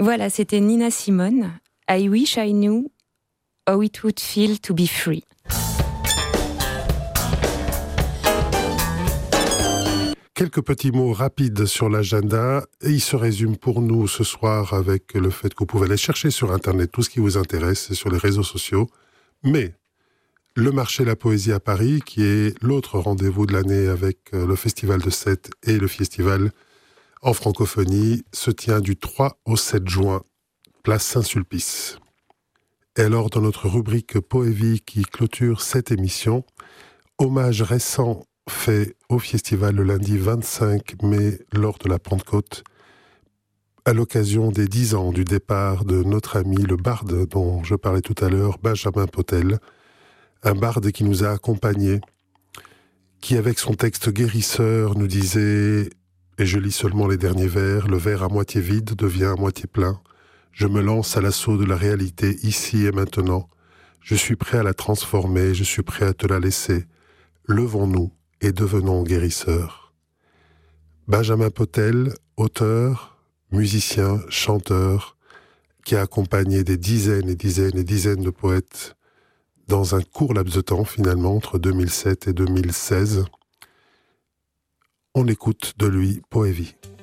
Voilà, c'était Nina Simone. I wish I knew how it would feel to be free. Quelques petits mots rapides sur l'agenda, et il se résume pour nous ce soir avec le fait que vous pouvez aller chercher sur Internet tout ce qui vous intéresse sur les réseaux sociaux. Mais le marché de la poésie à Paris, qui est l'autre rendez-vous de l'année avec le Festival de Sète et le festival en francophonie, se tient du 3 au 7 juin, place Saint-Sulpice. Et alors, dans notre rubrique Poévie qui clôture cette émission, hommage récent fait au festival le lundi 25 mai lors de la Pentecôte, à l'occasion des 10 ans du départ de notre ami le barde dont je parlais tout à l'heure, Benjamin Potel, un barde qui nous a accompagnés, qui avec son texte guérisseur nous disait, et je lis seulement les derniers vers, le verre à moitié vide devient à moitié plein, je me lance à l'assaut de la réalité ici et maintenant, je suis prêt à la transformer, je suis prêt à te la laisser, levons-nous et devenons guérisseurs. Benjamin Potel, auteur, musicien, chanteur, qui a accompagné des dizaines et dizaines et dizaines de poètes dans un court laps de temps, finalement, entre 2007 et 2016. On écoute de lui Poévie.